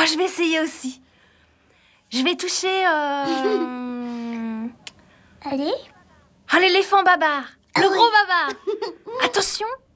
Oh, je vais essayer aussi. Je vais toucher... Allez. Oh, l'éléphant babar. Le gros babar. Attention.